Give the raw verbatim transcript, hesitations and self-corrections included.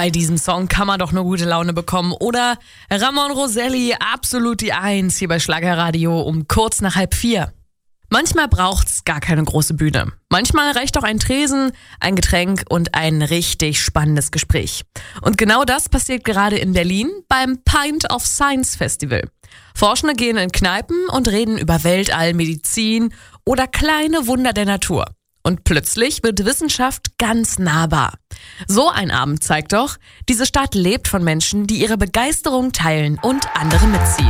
bei diesem Song kann man doch nur gute Laune bekommen. Oder Ramon Roselli, absolut die Eins, hier bei Schlagerradio um kurz nach halb vier. Manchmal braucht's gar keine große Bühne. Manchmal reicht auch ein Tresen, ein Getränk und ein richtig spannendes Gespräch. Und genau das passiert gerade in Berlin beim Pint of Science Festival. Forschende gehen in Kneipen und reden über Weltall, Medizin oder kleine Wunder der Natur. Und plötzlich wird Wissenschaft ganz nahbar. So ein Abend zeigt doch, diese Stadt lebt von Menschen, die ihre Begeisterung teilen und andere mitziehen.